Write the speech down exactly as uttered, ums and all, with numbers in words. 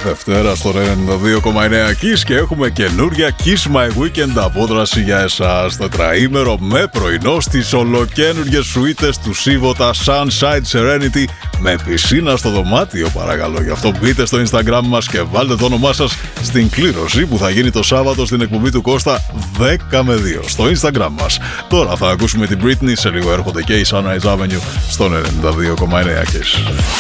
Δευτέρα στο ενενήντα δύο κόμμα εννέα Kiss και έχουμε καινούρια Kiss My Weekend απόδραση για εσάς. Τετραήμερο με πρωινό στις ολοκαίνουργιες σουίτες του Σίβοτα Sunside Serenity με πισίνα στο δωμάτιο, παρακαλώ. Γι' αυτό μπείτε στο Instagram μας και βάλτε το όνομά σας στην κλήρωση που θα γίνει το Σάββατο στην εκπομπή του Κώστα δέκα με δύο στο Instagram μας. Τώρα θα ακούσουμε την Britney, σε λίγο έρχονται και η Sunrise Avenue στον ενενήντα δύο κόμμα εννέα Kiss.